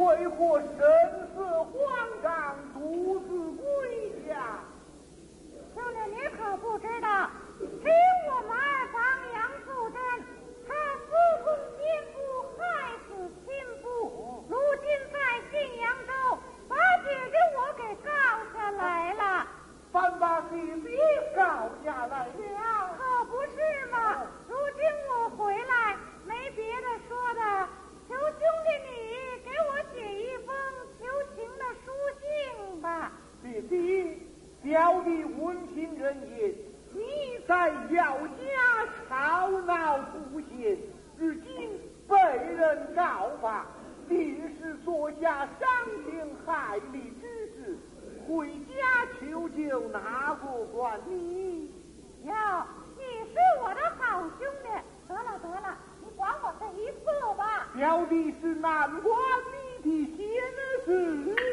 为何身色慌张，独自归家？ 兄弟，你可不知道，只我们二房杨素贞，他私通奸夫，害死亲夫，如今在信阳州，把姐姐我给告下来了。 反把弟弟告下来了， 可不是嘛？如今我回来，没别的说的，求兄弟你给我写一封求情的书信吧。 弟弟，表弟温情人言，你在姚家吵闹不闲，如今被人告发，定是所下伤天害理之事，回家求救，哪个管你？ 哟，你是我的好兄弟，得了，你管我这一次吧。 表弟是难管你的闲事。